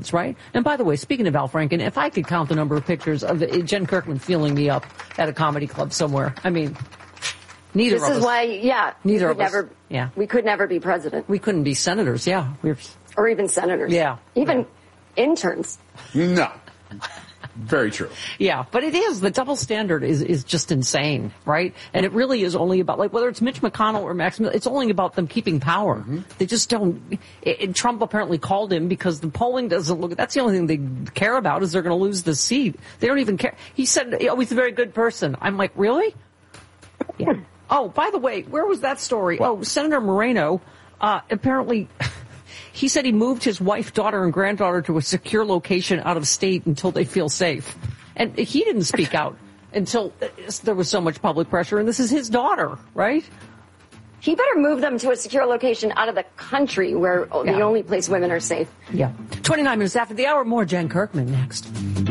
right? And by the way, speaking of Al Franken, if I could count the number of pictures of Jen Kirkman feeling me up at a comedy club somewhere, I mean, neither of us. This is why, neither of us. We could never be president. We couldn't be senators, or even senators. Yeah. Even interns. No. Very true. Yeah, but it is. The double standard is just insane, right? And it really is only about, like, whether it's Mitch McConnell or Max Miller, it's only about them keeping power. Mm-hmm. They just don't. Trump apparently called him because the polling doesn't look. That's the only thing they care about is they're going to lose the seat. They don't even care. He said, he's a very good person. I'm like, really? Yeah. Oh, by the way, where was that story? Oh, Senator Moreno, apparently... He said he moved his wife, daughter, and granddaughter to a secure location out of state until they feel safe. And he didn't speak out until there was so much public pressure. And this is his daughter, right? He better move them to a secure location out of the country where the only place women are safe. Yeah. 29 minutes after the hour, more Jen Kirkman next.